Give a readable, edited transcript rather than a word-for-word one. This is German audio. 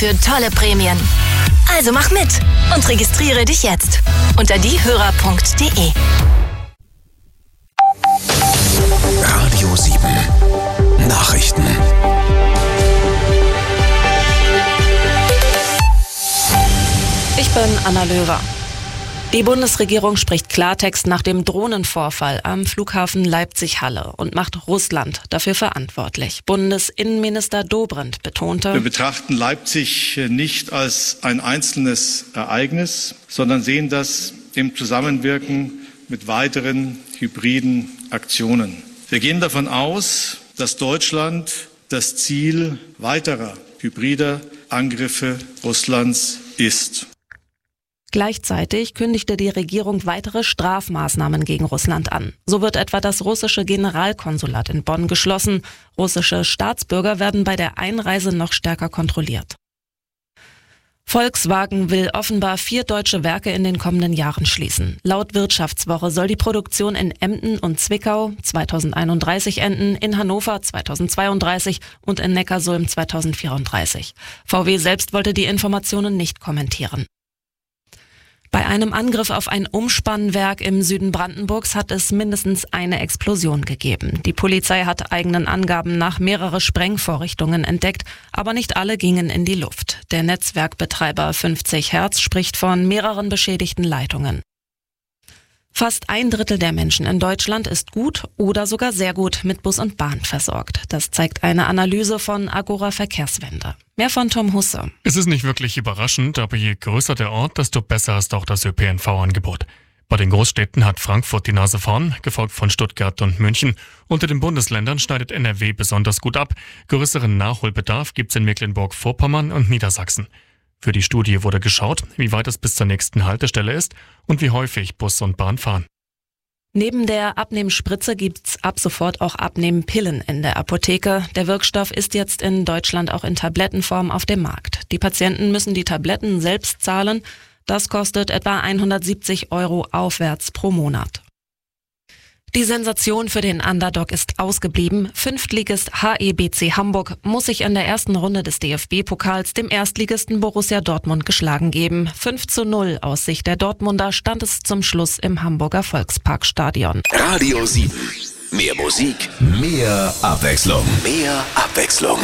für tolle Prämien. Also mach mit und registriere dich jetzt unter diehörer.de. Radio 7 Nachrichten. Ich bin Anna Löwer. Die Bundesregierung spricht Klartext nach dem Drohnenvorfall am Flughafen Leipzig-Halle und macht Russland dafür verantwortlich. Bundesinnenminister Dobrindt betonte: Wir betrachten Leipzig nicht als ein einzelnes Ereignis, sondern sehen das im Zusammenwirken mit weiteren hybriden Aktionen. Wir gehen davon aus, dass Deutschland das Ziel weiterer hybrider Angriffe Russlands ist. Gleichzeitig kündigte die Regierung weitere Strafmaßnahmen gegen Russland an. So wird etwa das russische Generalkonsulat in Bonn geschlossen. Russische Staatsbürger werden bei der Einreise noch stärker kontrolliert. Volkswagen will offenbar 4 deutsche Werke in den kommenden Jahren schließen. Laut Wirtschaftswoche soll die Produktion in Emden und Zwickau 2031 enden, in Hannover 2032 und in Neckarsulm 2034. VW selbst wollte die Informationen nicht kommentieren. Bei einem Angriff auf ein Umspannwerk im Süden Brandenburgs hat es mindestens eine Explosion gegeben. Die Polizei hat eigenen Angaben nach mehrere Sprengvorrichtungen entdeckt, aber nicht alle gingen in die Luft. Der Netzwerkbetreiber 50 Hertz spricht von mehreren beschädigten Leitungen. Fast 1/3 der Menschen in Deutschland ist gut oder sogar sehr gut mit Bus und Bahn versorgt. Das zeigt eine Analyse von Agora Verkehrswende. Mehr von Tom Husse. Es ist nicht wirklich überraschend, aber je größer der Ort, desto besser ist auch das ÖPNV-Angebot. Bei den Großstädten hat Frankfurt die Nase vorn, gefolgt von Stuttgart und München. Unter den Bundesländern schneidet NRW besonders gut ab. Größeren Nachholbedarf gibt's in Mecklenburg-Vorpommern und Niedersachsen. Für die Studie wurde geschaut, wie weit es bis zur nächsten Haltestelle ist und wie häufig Bus und Bahn fahren. Neben der Abnehmspritze gibt's ab sofort auch Abnehmpillen in der Apotheke. Der Wirkstoff ist jetzt in Deutschland auch in Tablettenform auf dem Markt. Die Patienten müssen die Tabletten selbst zahlen. Das kostet etwa 170 € aufwärts pro Monat. Die Sensation für den Underdog ist ausgeblieben. Fünftligist HEBC Hamburg muss sich in der ersten Runde des DFB-Pokals dem Erstligisten Borussia Dortmund geschlagen geben. 5:0 aus Sicht der Dortmunder stand es zum Schluss im Hamburger Volksparkstadion. Radio 7. Mehr Musik, mehr Abwechslung. Mehr Abwechslung.